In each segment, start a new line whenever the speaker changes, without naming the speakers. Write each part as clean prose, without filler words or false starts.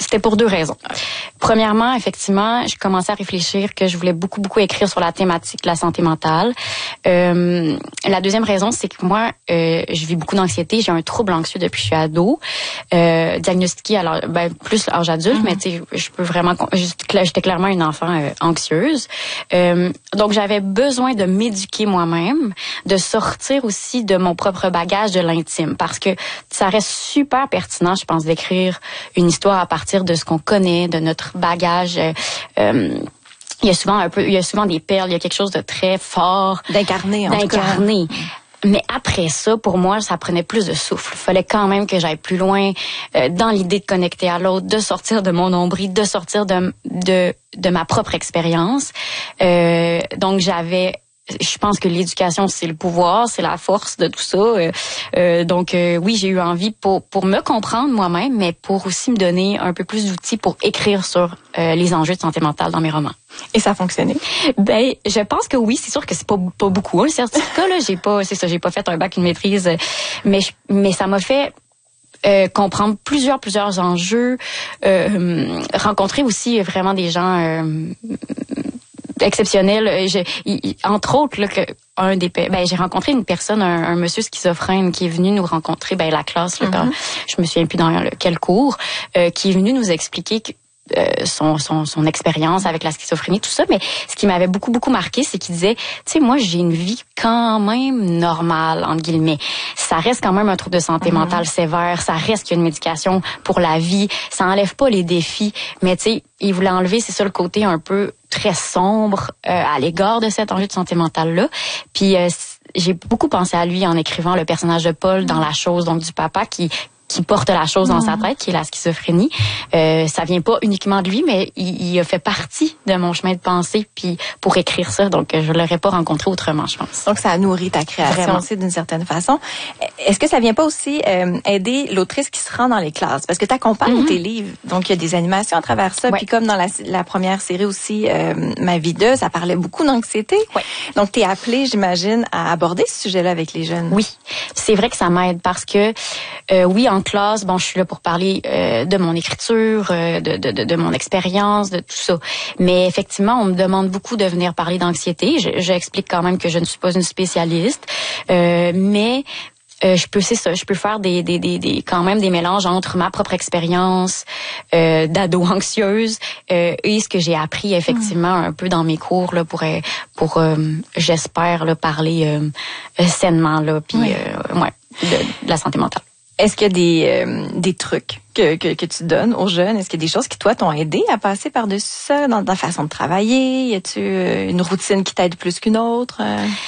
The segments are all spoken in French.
C'était pour 2 raisons. Premièrement, effectivement, je commençais à réfléchir que je voulais beaucoup écrire sur la thématique de la santé mentale. La deuxième raison, c'est que moi, je vis beaucoup d'anxiété. J'ai un trouble anxieux depuis que je suis ado, diagnostiqué alors plus à l'âge adulte, mais tu sais, je peux vraiment, j'étais clairement une enfant anxieuse. Donc j'avais besoin de m'éduquer moi-même, de sortir aussi de mon propre bagage de l'intime, parce que ça reste super pertinent, je pense, d'écrire une histoire à partir de ce qu'on connaît, de notre bagage. Il y a souvent des perles, il y a quelque chose de très fort.
D'incarné.
Mais après ça, pour moi, ça prenait plus de souffle. Il fallait quand même que j'aille plus loin dans l'idée de connecter à l'autre, de sortir de mon nombril, de sortir de ma propre expérience. Donc, je pense que l'éducation, c'est le pouvoir, c'est la force de tout ça. Donc, oui, j'ai eu envie pour me comprendre moi-même, mais pour aussi me donner un peu plus d'outils pour écrire sur les enjeux de santé mentale dans mes romans.
Et ça a fonctionné?
Ben, je pense que oui. C'est sûr que c'est pas beaucoup. Le certificat, là, j'ai pas fait un bac, une maîtrise, mais ça m'a fait comprendre plusieurs enjeux, rencontrer aussi vraiment des gens exceptionnel. Entre autres, là, j'ai rencontré une personne, un monsieur schizophrène qui est venu nous rencontrer, la classe, là, quand je me souviens plus dans quel cours, qui est venu nous expliquer que son expérience avec la schizophrénie, tout ça. Mais ce qui m'avait beaucoup marqué, c'est qu'il disait, tu sais, moi, j'ai une vie quand même normale, entre guillemets. Ça reste quand même un trouble de santé mentale sévère. Ça reste qu'il y a une médication pour la vie. Ça enlève pas les défis. Mais tu sais, il voulait enlever, c'est ça, le côté un peu très sombre à l'égard de cet enjeu de santé mentale-là. Puis j'ai beaucoup pensé à lui en écrivant le personnage de Paul dans La Chose, donc du papa qui porte la chose dans sa tête, qui est la schizophrénie. Ça vient pas uniquement de lui, mais il a fait partie de mon chemin de pensée, puis pour écrire ça, donc je l'aurais pas rencontré autrement, je pense.
Donc ça a nourri ta création aussi d'une certaine façon. Est-ce que ça vient pas aussi aider l'autrice qui se rend dans les classes? Parce que tu accompagnes tes livres, donc il y a des animations à travers ça, puis comme dans la première série aussi, Ma vie de, ça parlait beaucoup d'anxiété. Donc t'es appelée, j'imagine, à aborder ce sujet-là avec les jeunes.
Oui, c'est vrai que ça m'aide parce que oui, en classe, je suis là pour parler de mon écriture, de mon expérience, de tout ça. Mais effectivement, on me demande beaucoup de venir parler d'anxiété. J'explique quand même que je ne suis pas une spécialiste, mais je peux faire quand même des mélanges entre ma propre expérience d'ado anxieuse et ce que j'ai appris effectivement un peu dans mes cours là pour j'espère là parler sainement là puis de la santé mentale.
Est-ce qu'il y a des trucs que tu donnes aux jeunes? Est-ce qu'il y a des choses qui, toi, t'ont aidé à passer par-dessus ça dans ta façon de travailler? Y a-tu une routine qui t'aide plus qu'une autre?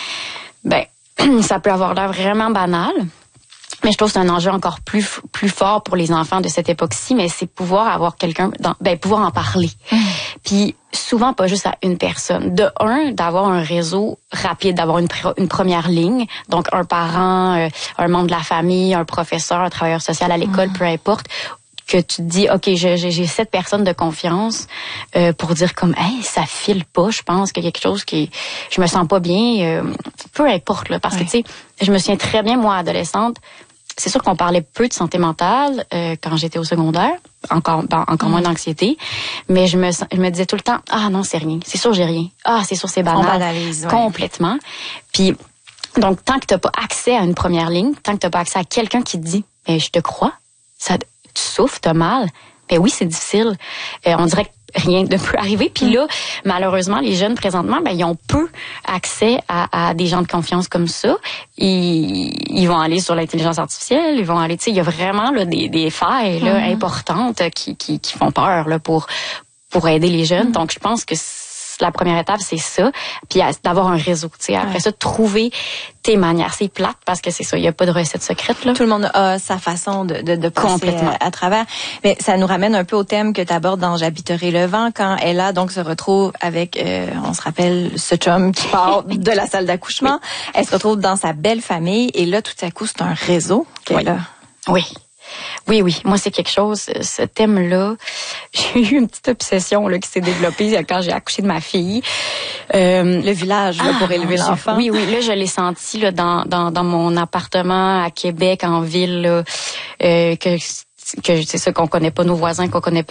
Ça peut avoir l'air vraiment banal, mais je trouve que c'est un enjeu encore plus fort pour les enfants de cette époque-ci, mais c'est pouvoir avoir pouvoir en parler. Puis souvent pas juste à une personne. D'avoir un réseau rapide, d'avoir une première ligne, donc un parent, un membre de la famille, un professeur, un travailleur social à l'école, peu importe, que tu te dis, OK, j'ai cette personne de confiance pour dire comme, hey, ça file pas, je pense qu'il y a quelque chose je me sens pas bien, peu importe, là, parce que, tu sais, je me souviens très bien, moi, adolescente, c'est sûr qu'on parlait peu de santé mentale quand j'étais au secondaire, encore moins d'anxiété, mais je me disais tout le temps, ah non, c'est rien, c'est sûr j'ai rien, ah c'est sûr c'est banal,
on banalise,
complètement. Puis donc tant que t'as pas accès à une première ligne, tant que t'as pas accès à quelqu'un qui te dit, je te crois, tu souffres, t'as mal, oui c'est difficile, on dirait que rien ne peut arriver. Puis là, malheureusement, les jeunes présentement, ils ont peu accès à des gens de confiance comme ça. Ils vont aller sur l'intelligence artificielle, ils vont aller, tu sais, il y a vraiment là des failles là importantes qui font peur là pour aider les jeunes. Donc je pense que la première étape, c'est ça. Puis d'avoir un réseau, tu sais. Après ça, trouver tes manières. C'est plate parce que c'est ça, il n'y a pas de recette secrète, là.
Tout le monde a sa façon de passer à travers. Mais ça nous ramène un peu au thème que tu abordes dans J'habiterai le vent, quand Ella donc se retrouve avec, on se rappelle, ce chum qui part de la salle d'accouchement. Elle se retrouve dans sa belle famille et là, tout à coup, c'est un réseau qu'elle a.
Oui. Moi, c'est quelque chose, ce thème-là, j'ai eu une petite obsession là qui s'est développée quand j'ai accouché de ma fille.
Le village là, pour élever l'enfant.
Oui, là, je l'ai senti là dans mon appartement à Québec, en ville, là, que c'est ça qu'on connaît pas, nos voisins qu'on connaît pas.